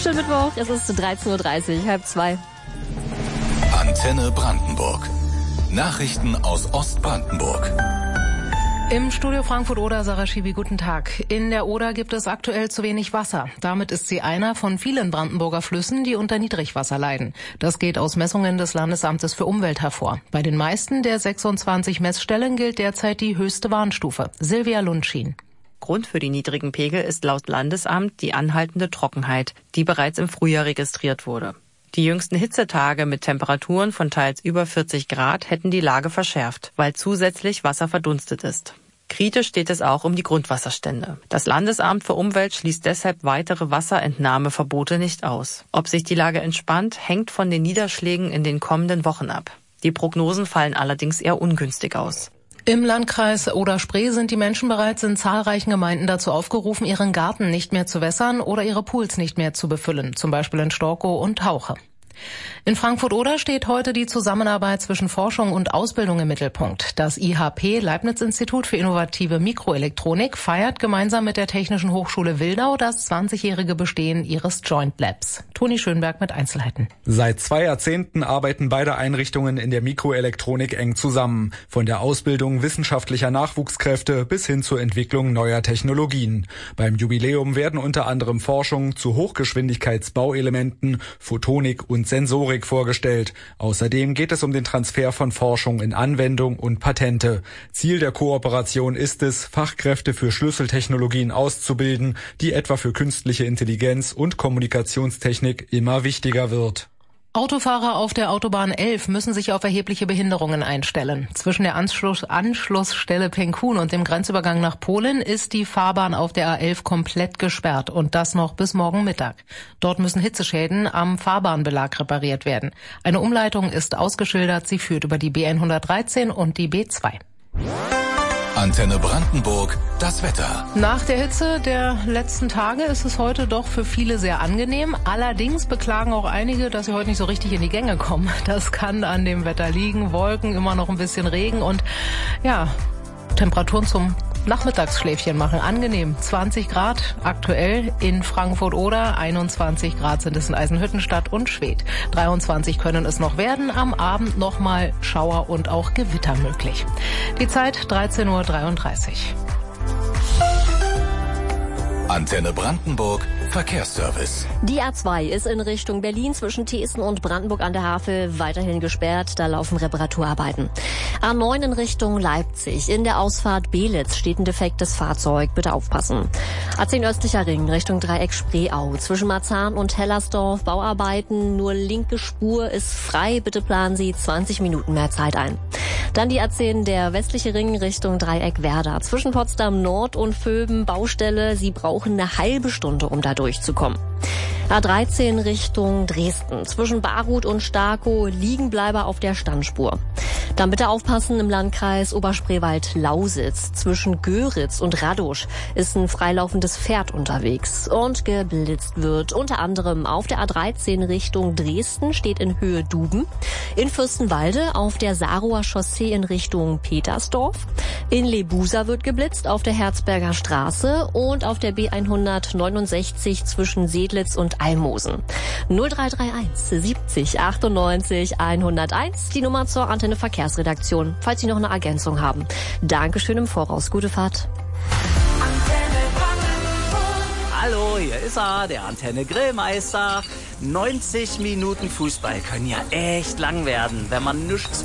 Mittwoch, es ist 13:30 Uhr, 13:30. Antenne Brandenburg. Nachrichten aus Ostbrandenburg. Im Studio Frankfurt-Oder, Sarah Schiwi, guten Tag. In der Oder gibt es aktuell zu wenig Wasser. Damit ist sie einer von vielen Brandenburger Flüssen, die unter Niedrigwasser leiden. Das geht aus Messungen des Landesamtes für Umwelt hervor. Bei den meisten der 26 Messstellen gilt derzeit die höchste Warnstufe. Silvia Lundschien. Grund für die niedrigen Pegel ist laut Landesamt die anhaltende Trockenheit, die bereits im Frühjahr registriert wurde. Die jüngsten Hitzetage mit Temperaturen von teils über 40 Grad hätten die Lage verschärft, weil zusätzlich Wasser verdunstet ist. Kritisch steht es auch um die Grundwasserstände. Das Landesamt für Umwelt schließt deshalb weitere Wasserentnahmeverbote nicht aus. Ob sich die Lage entspannt, hängt von den Niederschlägen in den kommenden Wochen ab. Die Prognosen fallen allerdings eher ungünstig aus. Im Landkreis Oder-Spree sind die Menschen bereits in zahlreichen Gemeinden dazu aufgerufen, ihren Garten nicht mehr zu wässern oder ihre Pools nicht mehr zu befüllen, zum Beispiel in Storkow und Tauche. In Frankfurt-Oder steht heute die Zusammenarbeit zwischen Forschung und Ausbildung im Mittelpunkt. Das IHP, Leibniz-Institut für innovative Mikroelektronik, feiert gemeinsam mit der Technischen Hochschule Wildau das 20-jährige Bestehen ihres Joint Labs. Toni Schönberg mit Einzelheiten. Seit 2 Jahrzehnten arbeiten beide Einrichtungen in der Mikroelektronik eng zusammen. Von der Ausbildung wissenschaftlicher Nachwuchskräfte bis hin zur Entwicklung neuer Technologien. Beim Jubiläum werden unter anderem Forschung zu Hochgeschwindigkeitsbauelementen, Photonik und Sensorik vorgestellt. Außerdem geht es um den Transfer von Forschung in Anwendung und Patente. Ziel der Kooperation ist es, Fachkräfte für Schlüsseltechnologien auszubilden, die etwa für künstliche Intelligenz und Kommunikationstechnik immer wichtiger wird. Autofahrer auf der Autobahn 11 müssen sich auf erhebliche Behinderungen einstellen. Zwischen der Anschlussstelle Penkun und dem Grenzübergang nach Polen ist die Fahrbahn auf der A11 komplett gesperrt und das noch bis morgen Mittag. Dort müssen Hitzeschäden am Fahrbahnbelag repariert werden. Eine Umleitung ist ausgeschildert, sie führt über die B113 und die B2. Antenne Brandenburg, das Wetter. Nach der Hitze der letzten Tage ist es heute doch für viele sehr angenehm. Allerdings beklagen auch einige, dass sie heute nicht so richtig in die Gänge kommen. Das kann an dem Wetter liegen. Wolken, immer noch ein bisschen Regen und ja, Temperaturen zum Nachmittagsschläfchen machen. Angenehm. 20 Grad aktuell in Frankfurt-Oder. 21 Grad sind es in Eisenhüttenstadt und Schwedt. 23 können es noch werden. Am Abend nochmal Schauer und auch Gewitter möglich. Die Zeit 13:33 Uhr. Antenne Brandenburg, Verkehrsservice. Die A2 ist in Richtung Berlin zwischen Thesen und Brandenburg an der Havel weiterhin gesperrt. Da laufen Reparaturarbeiten. A9 in Richtung Leipzig. In der Ausfahrt Belitz steht ein defektes Fahrzeug. Bitte aufpassen. A10 östlicher Ring Richtung Dreieck Spreeau. Zwischen Marzahn und Hellersdorf Bauarbeiten. Nur linke Spur ist frei. Bitte planen Sie 20 Minuten mehr Zeit ein. Dann die A10 der westliche Ring Richtung Dreieck Werder. Zwischen Potsdam Nord und Vöben Baustelle. Sie brauchen eine halbe Stunde, um da durchzukommen. A13 Richtung Dresden. Zwischen Baruth und Starkow Liegenbleiber auf der Standspur. Dann bitte aufpassen im Landkreis Oberspreewald-Lausitz. Zwischen Göritz und Radosch ist ein freilaufendes Pferd unterwegs und geblitzt wird. Unter anderem auf der A13 Richtung Dresden steht in Höhe Duben. In Fürstenwalde auf der Sarower Chaussee in Richtung Petersdorf. In Lebusa wird geblitzt auf der Herzberger Straße und auf der B169 zwischen Sedlitz und Almosen. 0331 70 98 101, die Nummer zur Antenne Verkehrsredaktion, falls Sie noch eine Ergänzung haben. Dankeschön im Voraus. Gute Fahrt. Hallo, hier ist er, der Antenne Grillmeister. 90 Minuten Fußball können ja echt lang werden, wenn man nichts